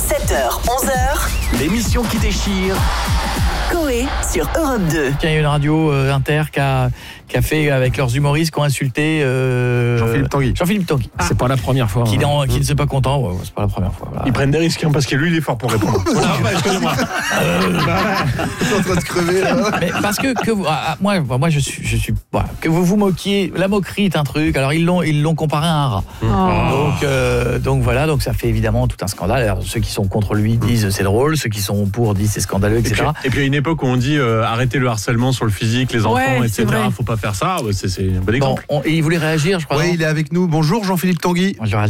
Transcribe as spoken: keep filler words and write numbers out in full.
sept heures, onze heures. L'émission qui déchire. Coé sur Europe deux. Il y a une radio euh, inter qui a, qui a fait avec leurs humoristes qui ont insulté euh, Jean-Philippe Tanguy. Jean-Philippe Tanguy. Ah. C'est pas la première fois. Qui, hein. n'en- qui ne s'est pas content, ouais, ouais, c'est pas la première fois. Voilà. Ils prennent des risques hein, parce que lui il est fort pour répondre. Voilà, bah, excusez-moi. Je suis en train de crever là. Mais parce que, que vous, ah, moi, moi je suis, je suis voilà, que vous vous moquiez, la moquerie est un truc. Alors ils l'ont, ils l'ont comparé à un rat. Oh. Donc, euh, donc voilà, donc ça fait évidemment tout un scandale. Alors, ceux qui sont contre lui disent c'est drôle, ceux qui sont pour disent c'est scandaleux, et Et puis, cetera. et puis il y a une époque où on dit euh, arrêtez le harcèlement sur le physique, les enfants, Ouais, c'est et cetera. vrai. Faut pas faire ça. Ouais, c'est, c'est un bon Bon, exemple. on- et il voulait réagir, je crois. Oui, non il est avec nous. Bonjour Jean-Philippe Tanguy. Bonjour.